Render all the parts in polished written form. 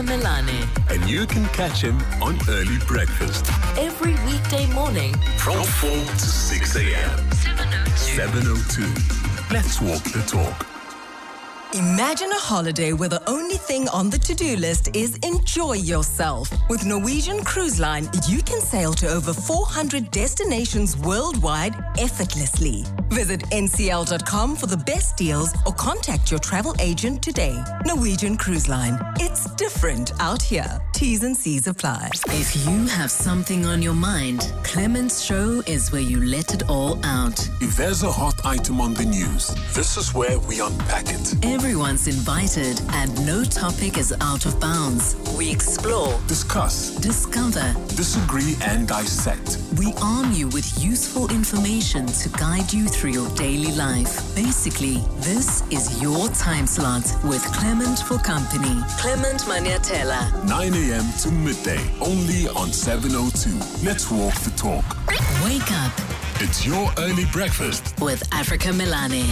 Milani. And you can catch him on Early Breakfast. Every weekday morning From 4 to 6 a.m. 702. Let's walk the talk. Imagine a holiday where the only thing on the to-do list is enjoy yourself. With Norwegian Cruise Line, you can sail to over 400 destinations worldwide effortlessly. Visit ncl.com for the best deals or contact your travel agent today. Norwegian Cruise Line. It's different out here. T's and C's apply. If you have something on your mind, Clement's show is where you let it all out. If there's a hot item on the news, this is where we unpack it. Everyone's invited and no topic is out of bounds. We explore, Discuss, discover. disagree, and dissect. We arm you with useful information to guide you through your daily life. Basically, this is your time slot with Clement for company. Clement Maniatela. 9 a.m. to midday, only on 702. Let's walk the talk. Wake up It's your early breakfast. with Africa Milani.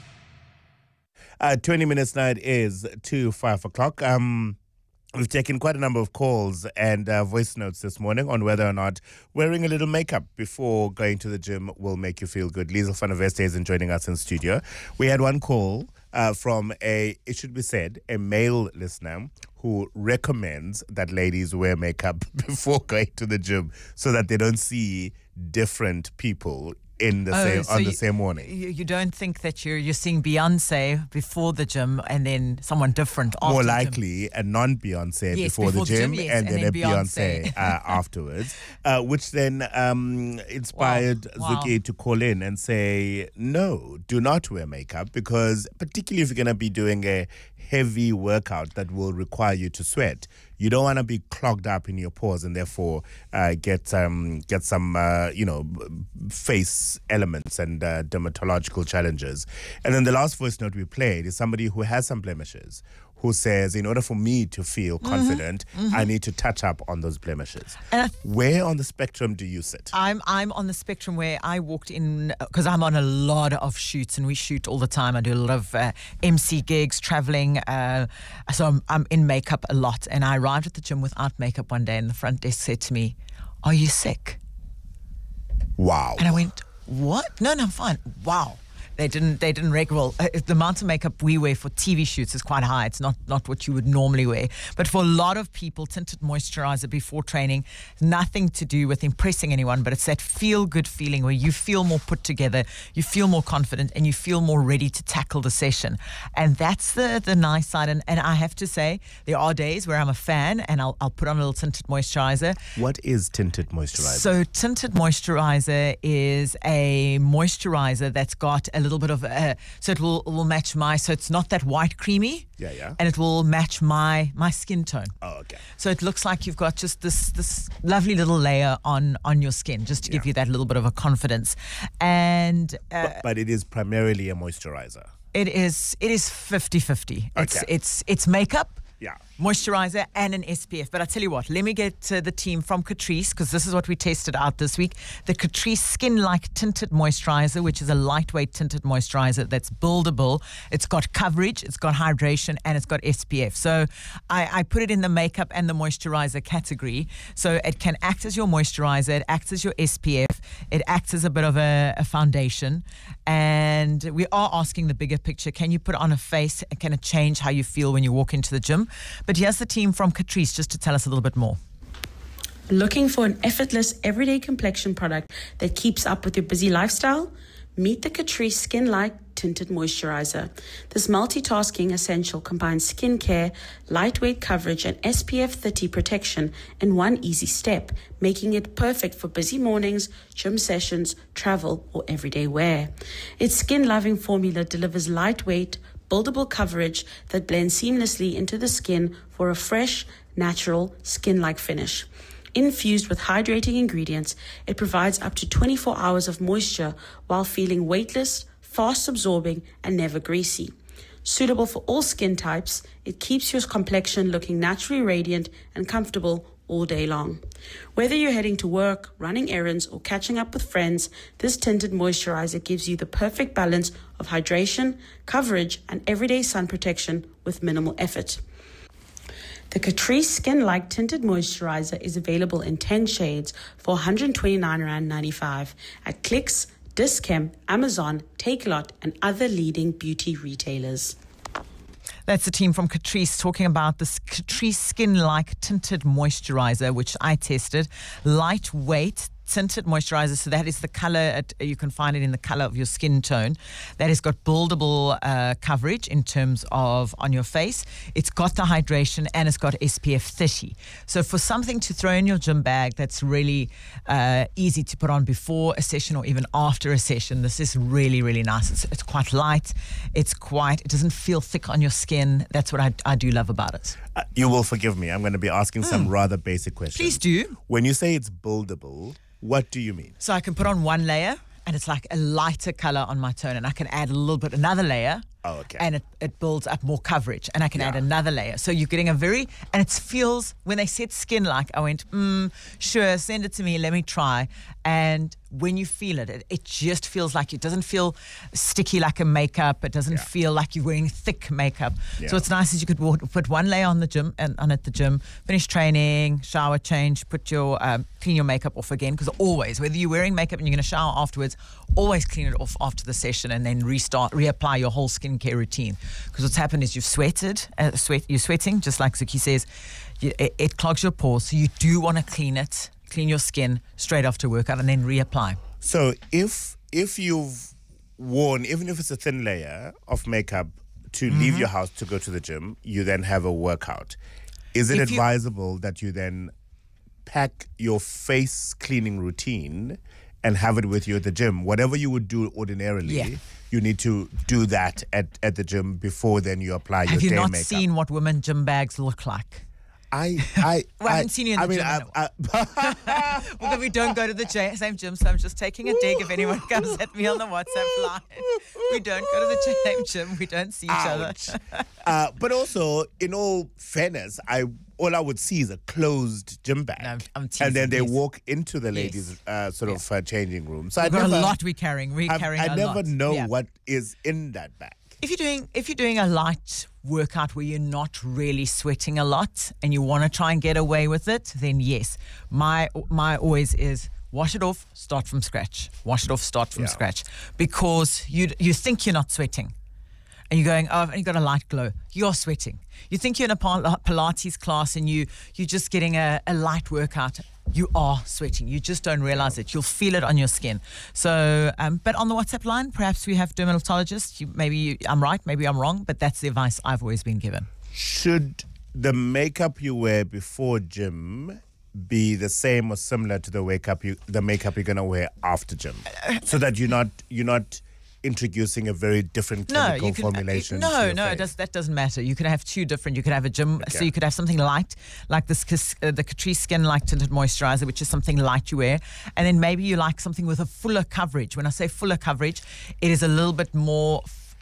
20 minutes now it is to 5 o'clock. We've taken quite a number of calls and voice notes this morning on whether or not wearing a little makeup before going to the gym will make you feel good. Liesl van der Veste isn't joining us in studio. We had one call from it should be said, a male listener who recommends that ladies wear makeup before going to the gym so that they don't see different people in the the same morning. You don't think that you're seeing Beyonce before the gym and then someone different after More the gym? likely a non-Beyonce Yes, before the gym, yes, and then a Beyonce Beyonce. afterwards, which then inspired Wow. Zuki to call in and say, no, do not wear makeup, because particularly if you're going to be doing a heavy workout that will require you to sweat, you don't want to be clogged up in your pores and therefore get some face elements and dermatological challenges. And then the last voice note we played is somebody who has some blemishes, who says, in order for me to feel confident, I need to touch up on those blemishes. And Where on the spectrum do you sit? I'm on the spectrum where I walked in, because I'm on a lot of shoots and we shoot all the time. I do a lot of MC gigs, traveling, so I'm in makeup a lot. And I arrived at the gym without makeup one day and the front desk said to me, "Are you sick?" Wow. And I went, "What? No, I'm fine." Wow. They didn't well, the amount of makeup we wear for TV shoots is quite high. It's not what you would normally wear. But for a lot of people, tinted moisturizer before training, nothing to do with impressing anyone, but it's that feel-good feeling where you feel more put together, you feel more confident, and you feel more ready to tackle the session. And that's the nice side. And I have to say, there are days where I'm a fan and I'll put on a little tinted moisturizer. What is tinted moisturizer? So tinted moisturizer is a moisturizer that's got a little bit of so it will match so it's not that white creamy. Yeah. And it will match my skin tone. Oh, okay. So it looks like you've got just this lovely little layer on your skin, just to give you that little bit of a confidence. And But it is primarily a moisturizer. it is 50-50. Okay. It's makeup, Yeah. moisturizer, and an SPF. But I tell you what, let me get the team from Catrice, because this is what we tested out this week. The Catrice Skin-Like Tinted Moisturizer, which is a lightweight tinted moisturizer that's buildable. It's got coverage, it's got hydration, and it's got SPF. So I put it in the makeup and the moisturizer category. So it can act as your moisturizer, it acts as your SPF, it acts as a bit of a foundation. And we are asking the bigger picture. Can you put it on a face? Can it change how you feel when you walk into the gym? But here's the team from Catrice just to tell us a little bit more. Looking for an effortless, everyday complexion product that keeps up with your busy lifestyle? Meet the Catrice Skin-Like Tinted Moisturizer. This multitasking essential combines skincare, lightweight coverage, and SPF 30 protection in one easy step, making it perfect for busy mornings, gym sessions, travel, or everyday wear. Its skin-loving formula delivers lightweight, buildable coverage that blends seamlessly into the skin for a fresh, natural, skin-like finish. Infused with hydrating ingredients, it provides up to 24 hours of moisture while feeling weightless, fast absorbing, and never greasy. Suitable for all skin types, it keeps your complexion looking naturally radiant and comfortable all day long. Whether you're heading to work, running errands, or catching up with friends, this tinted moisturizer gives you the perfect balance of hydration, coverage, and everyday sun protection with minimal effort. The Catrice Skin Like Tinted Moisturizer is available in 10 shades for R129.95 at Clicks, Dis-Chem, Amazon, Takealot, and other leading beauty retailers. That's the team from Catrice talking about this Catrice Skin Like Tinted Moisturizer, which I tested. Lightweight tinted moisturizer, so that is the color, you can find it in the color of your skin tone. That has got buildable coverage in terms of on your face. It's got the hydration and it's got SPF 30. So for something to throw in your gym bag that's really easy to put on before a session or even after a session, this is really, really nice. It's quite light. It doesn't feel thick on your skin. That's what I do love about it. You will forgive me. I'm going to be asking some rather basic questions. Please do. When you say it's buildable, what do you mean? So I can put on one layer and it's like a lighter color on my tone, and I can add a little bit, another layer. Oh, okay. And it builds up more coverage, and I can add another layer. So you're getting and it feels, when they said skin like, I went, sure, send it to me, let me try. And when you feel it just feels like, it doesn't feel sticky like a makeup. It doesn't feel like you're wearing thick makeup. Yeah. So it's nice that you could put one layer on the gym and at the gym, finish training, shower, change, put your clean your makeup off again, because always, whether you're wearing makeup and you're going to shower afterwards, always clean it off after the session and then reapply your whole skincare routine. Because what's happened is you've sweated, you're sweating, just like Zuki says, it clogs your pores. So you do want to clean your skin straight after workout and then reapply. So if you've worn, even if it's a thin layer of makeup to leave your house to go to the gym, you then have a workout. Is it advisable that you then pack your face cleaning routine and have it with you at the gym? Whatever you would do ordinarily, you need to do that at the gym before then you apply your day makeup. Have you not seen what women gym bags look like? I haven't seen you in the gym. Well, we don't go to the same gym, so I'm just taking a dig if anyone comes at me on the WhatsApp line. We don't go to the same gym. We don't see each other. But also, in all fairness, all I would see is a closed gym bag. No, I'm teasing, and then they walk into the ladies' changing room. So we've got a lot we're carrying. I never know what is in that bag. If you're doing a light workout where you're not really sweating a lot and you want to try and get away with it, then yes. My always is wash it off, start from scratch. Wash it off, start from scratch. Because you think you're not sweating. And you're going, oh, I've only got a light glow. You're sweating. You think you're in a Pilates class and you're just getting a light workout. You are sweating. You just don't realize it. You'll feel it on your skin. So, but on the WhatsApp line, perhaps we have dermatologists. Maybe I'm right, maybe I'm wrong, but that's the advice I've always been given. Should the makeup you wear before gym be the same or similar to the makeup you're going to wear after gym, so that you're not introducing a very different chemical formulation? That doesn't matter. You can have two different. You could have a gym, so you could have something light, like this, the Catrice Skin Like Tinted Moisturizer, which is something light you wear, and then maybe you like something with a fuller coverage. When I say fuller coverage, it is a little bit more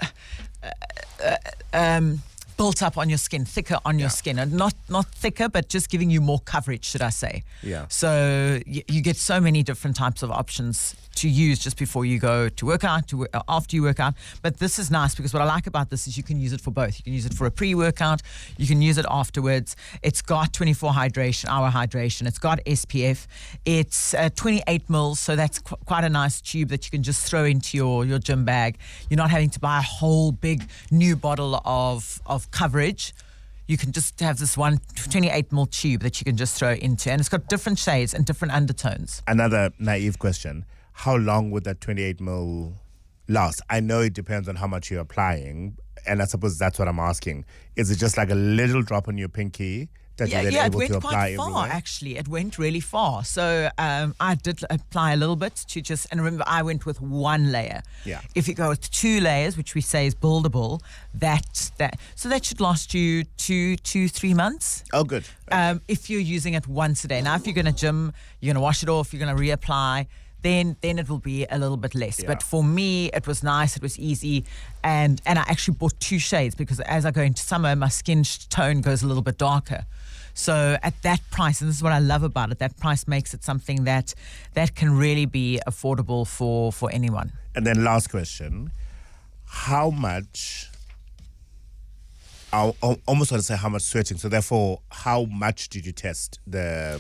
built up on your skin, thicker on your skin, and not thicker, but just giving you more coverage, should I say? Yeah. So you get so many different types of options to use just before you go to work out, after you work out. But this is nice because what I like about this is you can use it for both. You can use it for a pre-workout. You can use it afterwards. It's got 24-hour hydration. It's got SPF. It's 28 mils, so that's quite a nice tube that you can just throw into your gym bag. You're not having to buy a whole big new bottle of coverage. You can just have this one 28 mil tube that you can just throw into, and it's got different shades and different undertones. Another naive question. How long would that 28 mil last? I know it depends on how much you're applying, and I suppose that's what I'm asking. Is it just like a little drop on your pinky that you're then able to apply everywhere? It went quite far, actually. It went really far. So I did apply a little bit to just, and remember, I went with one layer. Yeah. If you go with 2 layers, which we say is buildable, so that should last you 2-3 months. Oh, good. Okay. If you're using it once a day. Now, if you're going to gym, you're going to wash it off, you're going to reapply, then it will be a little bit less. Yeah. But for me, it was nice, it was easy, and I actually bought 2 shades because as I go into summer, my skin tone goes a little bit darker. So at that price, and this is what I love about it, that price makes it something that can really be affordable for anyone. And then last question, how much almost want to say how much sweating. So therefore, how much did you test the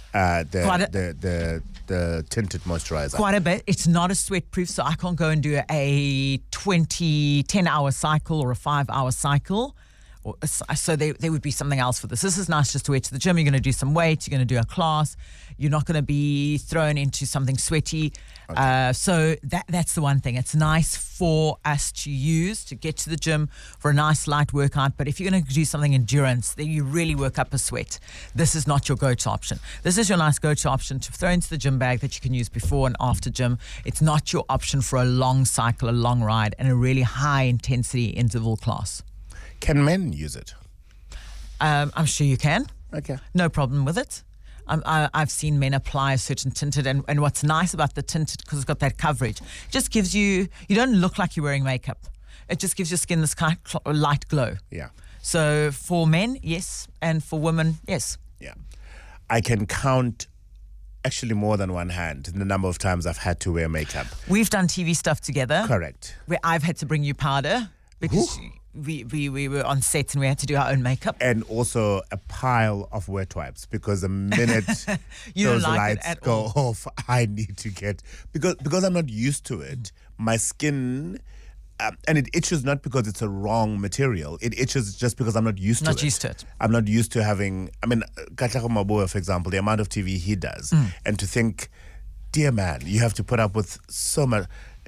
tinted moisturizer? Quite a bit. It's not a sweat proof, so I can't go and do a 10-hour cycle or a 5-hour cycle. So there would be something else for this. This is nice just to wear to the gym. You're going to do some weights. You're going to do a class. You're not going to be thrown into something sweaty. Okay. So that's the one thing. It's nice for us to use to get to the gym for a nice light workout. But if you're going to do something endurance, then you really work up a sweat. This is not your go-to option. This is your nice go-to option to throw into the gym bag that you can use before and after gym. It's not your option for a long cycle, a long ride, and a really high-intensity interval class. Can men use it? I'm sure you can. Okay. No problem with it. I've seen men apply a certain tinted, and what's nice about the tinted, because it's got that coverage, just gives you don't look like you're wearing makeup. It just gives your skin this kind of light glow. Yeah. So for men, yes, and for women, yes. Yeah. I can count actually more than one hand the number of times I've had to wear makeup. We've done TV stuff together. Correct. Where I've had to bring you powder because we were on set and we had to do our own makeup. And also a pile of wet wipes, because the minute those lights go off, I need to get, because I'm not used to it, my skin, and it itches not because it's a wrong material. It itches just because I'm not used to it. I'm not used to having, Katlego Maboa, for example, the amount of TV he does, and to think, dear man, you have to put up with so much.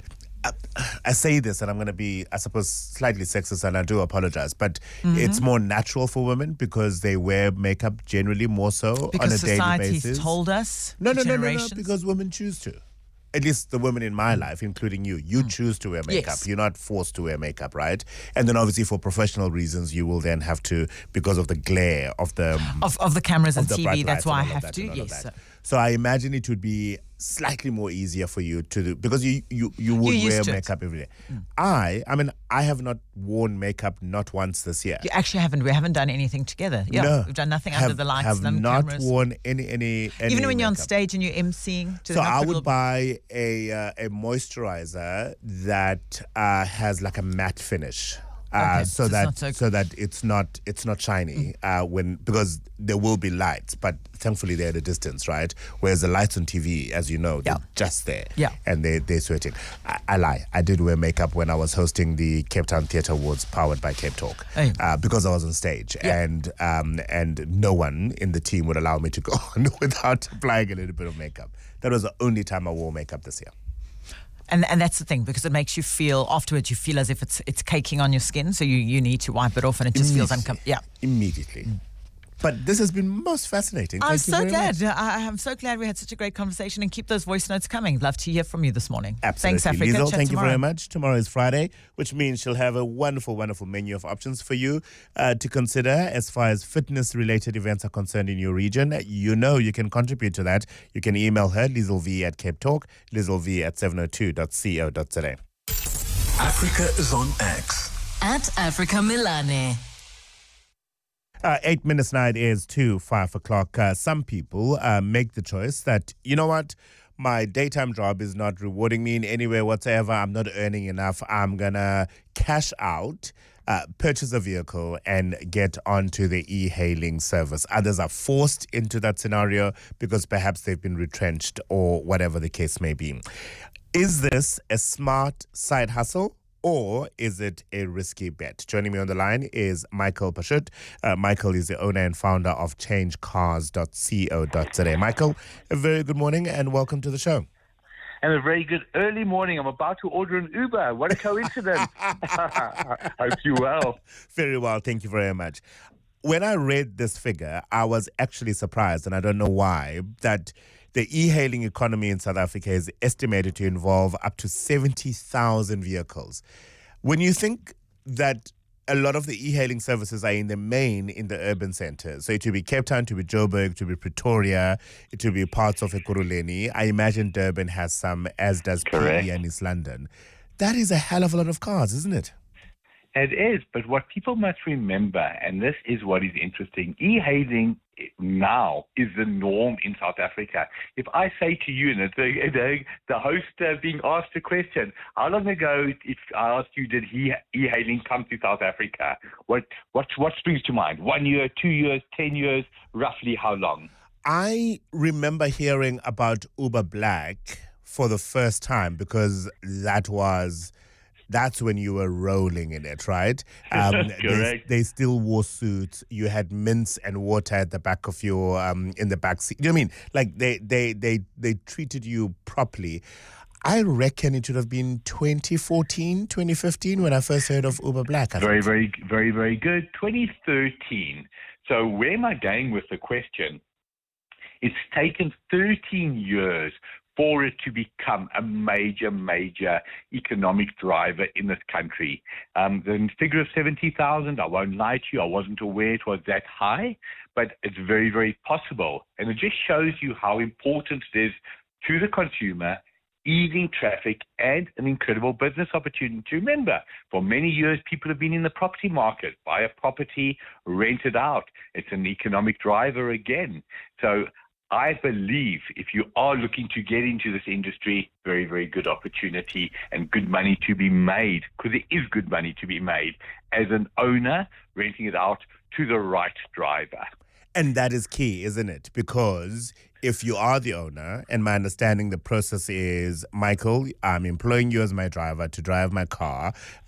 I say this, and I'm going to be, I suppose, slightly sexist, and I do apologize, but it's more natural for women because they wear makeup generally more so because on a daily basis. Because society's told us. No, because women choose to. At least the women in my life, including you, choose to wear makeup. Yes. You're not forced to wear makeup, right? And then obviously for professional reasons, you will then have to, because of the glare of the cameras and the bright TV. That's lights why I and all of have that to. and all of Yes. that. So I imagine it would be slightly more easier for you to do, because you would wear makeup every day. I have not worn makeup not once this year. You actually haven't. We haven't done anything together. Yeah, no, we've done nothing under the lights. Have none not cameras. worn any Even when you're on makeup. stage and you're emceeing. So I would buy a moisturizer that has like a matte finish. So that it's not shiny because there will be lights, but thankfully they're at a distance, right? Whereas the lights on TV, as you know, they're just there, and they're sweating. I lie. I did wear makeup when I was hosting the Cape Town Theatre Awards powered by Cape Talk, because I was on stage, and no one in the team would allow me to go on without applying a little bit of makeup. That was the only time I wore makeup this year. And that's the thing, because it makes you feel, afterwards you feel as if it's caking on your skin, so you need to wipe it off, and it just feels uncomfortable. Yeah. Immediately. But this has been most fascinating. I'm so glad. I'm so glad we had such a great conversation, and keep those voice notes coming. Love to hear from you this morning. Absolutely. Thanks, Africa. Liesl, thank you very much. Tomorrow is Friday, which means she'll have a wonderful, wonderful menu of options for you to consider as far as fitness-related events are concerned in your region. You know you can contribute to that. You can email her, LieslV@CapeTalk, LieslV@702.co.za. Africa is on X. At Africa Milane. 8 minutes now, it is to 5 o'clock. Some people make the choice that, you know what, my daytime job is not rewarding me in any way whatsoever. I'm not earning enough. I'm going to cash out, purchase a vehicle, and get onto the e-hailing service. Others are forced into that scenario because perhaps they've been retrenched or whatever the case may be. Is this a smart side hustle, or is it a risky bet? Joining me on the line is Michael Pashut. Michael is the owner and founder of changecars.co.za. Michael, a very good morning and welcome to the show. And a very good early morning. I'm about to order an Uber. What a coincidence. Hope you're well. Very well. Thank you very much. When I read this figure, I was actually surprised, and I don't know why, that the e-hailing economy in South Africa is estimated to involve up to 70,000 vehicles. When you think that a lot of the e-hailing services are in the main in the urban centers, so it will be Cape Town, to be Joburg, to be Pretoria, it will be parts of Ekurhuleni. I imagine Durban has some, as does PE and East London. That is a hell of a lot of cars, isn't it? It is, but what people must remember, and this is what is interesting, e-hailing now is the norm in South Africa. If I say to you, and the host being asked a question, how long ago, if I asked you, did e-hailing come to South Africa? What springs to mind? 1 year, 2 years, 10 years, roughly how long? I remember hearing about Uber Black for the first time because that's when you were rolling in it, right? Correct. They still wore suits. You had mints and water at the back of your in the back seat. You know what I mean? Like they treated you properly. I reckon it should have been 2014, 2015 when I first heard of Uber Black. Very good. 2013. So where am I going with the question? It's taken 13 years for it to become a major economic driver in this country. The figure of 70,000, I won't lie to you, I wasn't aware it was that high, but it's very possible. And it just shows you how important it is to the consumer, easing traffic, and an incredible business opportunity. Remember, for many years, people have been in the property market, buy a property, rent it out. It's an economic driver again. So I believe if you are looking to get into this industry, very good opportunity and good money to be made, because there is good money to be made as an owner renting it out to the right driver. And that is key, isn't it? Because if you are the owner, and my understanding the process is, Michael, I'm employing you as my driver to drive my car,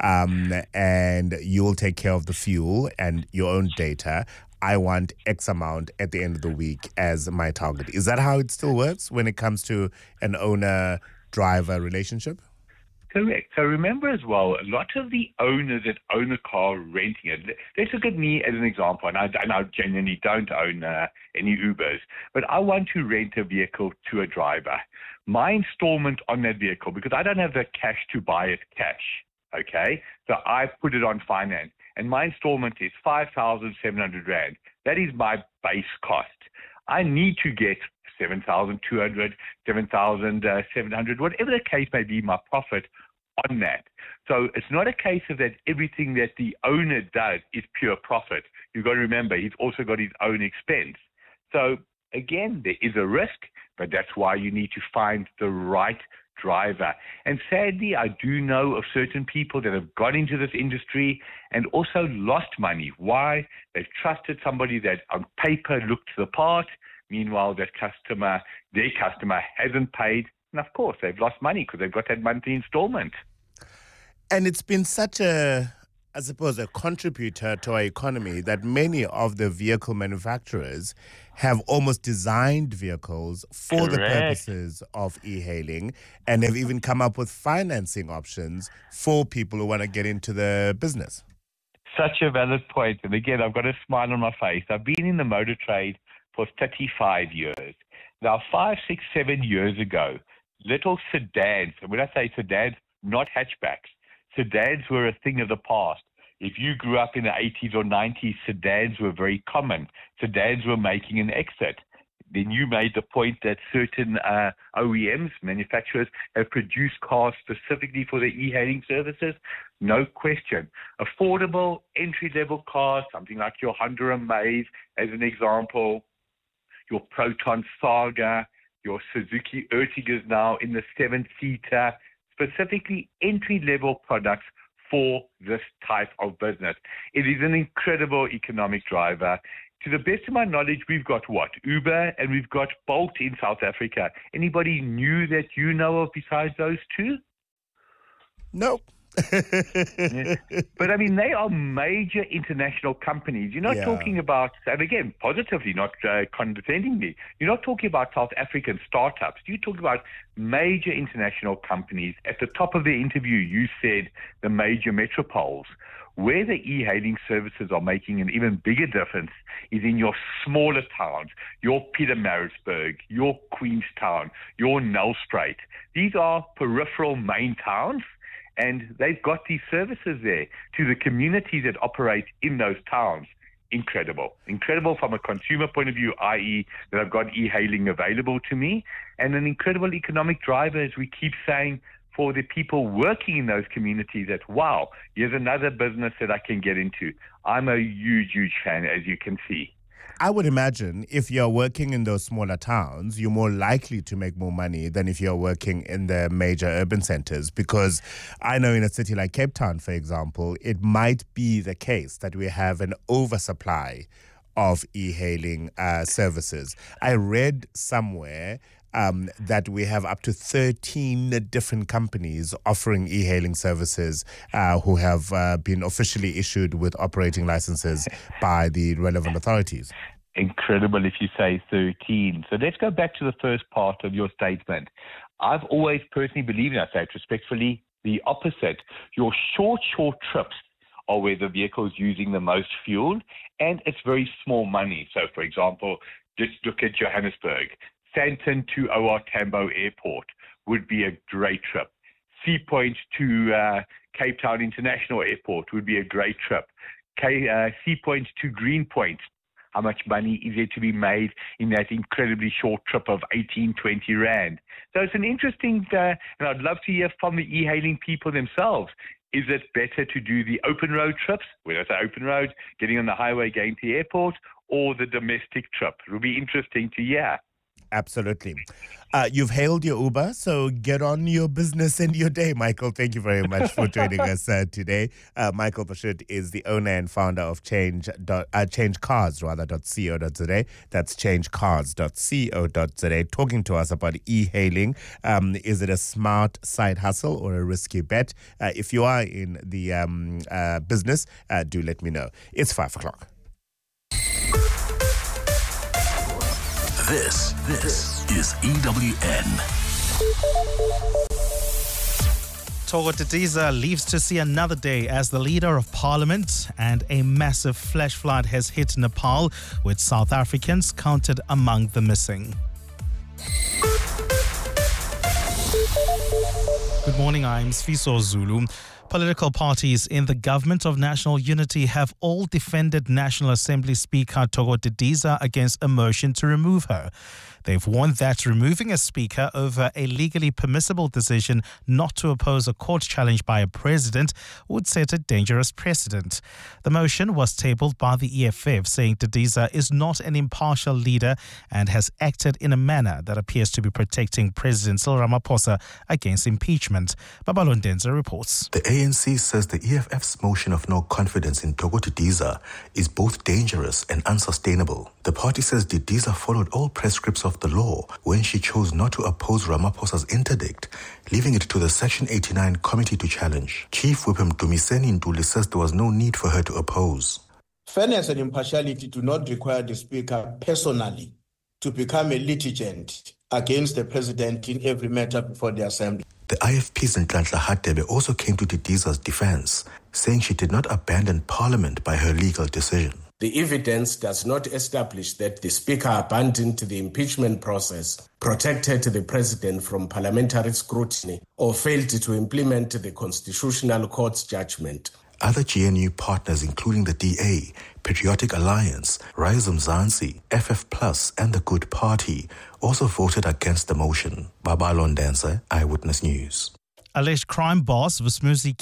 and you'll take care of the fuel and your own data. I want X amount at the end of the week as my target. Is that how it still works when it comes to an owner-driver relationship? Correct. So remember as well, a lot of the owners that own a car renting it, let's look at me as an example, and I genuinely don't own any Ubers, but I want to rent a vehicle to a driver. My installment on that vehicle, because I don't have the cash to buy it cash, okay? So I put it on finance, and my installment is 5,700 Rand. That is my base cost. I need to get 7,200, 7,700, whatever the case may be, my profit on that. So it's not a case of that everything that the owner does is pure profit. You've got to remember, he's also got his own expense. So again, there is a risk, but that's why you need to find the right driver. And sadly, I do know of certain people that have got into this industry and also lost money. Why? They've trusted somebody that on paper looked the part. Meanwhile, their customer hasn't paid. And of course, they've lost money because they've got that monthly installment. And it's been such a contributor to our economy that many of the vehicle manufacturers have almost designed vehicles for the purposes of e-hailing and have even come up with financing options for people who want to get into the business. Such a valid point. And again, I've got a smile on my face. I've been in the motor trade for 35 years. Now, 5, 6, 7 years ago, little sedans, and when I say sedans, not hatchbacks, sedans were a thing of the past. If you grew up in the 80s or 90s, sedans were very common. Sedans were making an exit. Then you made the point that certain OEMs, manufacturers, have produced cars specifically for the e-hailing services. No question. Affordable, entry-level cars, something like your Honda Amaze, as an example, your Proton Saga, your Suzuki Ertigas now in the 7-seater, specifically entry-level products for this type of business. It is an incredible economic driver. To the best of my knowledge, we've got what? Uber and we've got Bolt in South Africa. Anybody new that you know of besides those two? No. Yeah. But I mean, they are major international companies. You're not talking about, and again, positively, not condescendingly, you're not talking about South African startups. You're talking about major international companies. At the top of the interview, you said the major metropoles. Where the e-hailing services are making an even bigger difference is in your smaller towns, your Pietermaritzburg, your Queenstown, your Nelspruit. These are peripheral main towns, and they've got these services there to the communities that operate in those towns. Incredible. Incredible from a consumer point of view, i.e. that I've got e-hailing available to me, and an incredible economic driver, as we keep saying, for the people working in those communities that, wow, here's another business that I can get into. I'm a huge, huge fan, as you can see. I would imagine if you're working in those smaller towns, you're more likely to make more money than if you're working in the major urban centers. Because I know in a city like Cape Town, for example, it might be the case that we have an oversupply of e-hailing services. I read somewhere that we have up to 13 different companies offering e-hailing services who have been officially issued with operating licenses by the relevant authorities. Incredible if you say 13. So let's go back to the first part of your statement. I've always personally believed, and I say it respectfully, the opposite. Your short trips are where the vehicle is using the most fuel, and it's very small money. So, for example, just look at Johannesburg. Sandton to OR Tambo Airport would be a great trip. Sea Point to Cape Town International Airport would be a great trip. Sea Point to Greenpoint. How much money is there to be made in that incredibly short trip of 18, 20 rand? So it's an interesting, and I'd love to hear from the e-hailing people themselves. Is it better to do the open road trips, when I say open road, getting on the highway, going to the airport, or the domestic trip? It will be interesting to hear. Absolutely. You've hailed your Uber, so get on your business and your day, Michael. Thank you very much for joining us today. Michael Bashut is the owner and founder of changecars.co.za. That's changecars.co.za, talking to us about e-hailing. Is it a smart side hustle or a risky bet? If you are in the business, do let me know. It's 5 o'clock. This is EWN. Togo Didiza lives to see another day as the leader of parliament, and a massive flash flood has hit Nepal, with South Africans counted among the missing. Good morning, I'm Sfiso Zulu. Political parties in the Government of National Unity have all defended National Assembly Speaker Togo Didiza against a motion to remove her. They've warned that removing a speaker over a legally permissible decision not to oppose a court challenge by a president would set a dangerous precedent. The motion was tabled by the EFF, saying Didiza is not an impartial leader and has acted in a manner that appears to be protecting President Cyril Ramaphosa against impeachment. Babalon Denza reports. The ANC says the EFF's motion of no confidence in Togo Didiza is both dangerous and unsustainable. The party says Didiza followed all prescripts of the law when she chose not to oppose Ramaphosa's interdict, leaving it to the Section 89 committee to challenge. Chief Whip Dumiseni Nduli says there was no need for her to oppose. Fairness and impartiality do not require the Speaker personally to become a litigant against the President in every matter before the Assembly. The IFP's Nhlanhla Hadebe also came to Didiza's defense, saying she did not abandon Parliament by her legal decision. The evidence does not establish that the Speaker abandoned the impeachment process, protected the President from parliamentary scrutiny, or failed to implement the Constitutional Court's judgment. Other GNU partners, including the DA, Patriotic Alliance, Rise Mzansi, FF Plus, and the Good Party, also voted against the motion. Babalon Dancer, Eyewitness News. Alleged crime boss Vusmuzi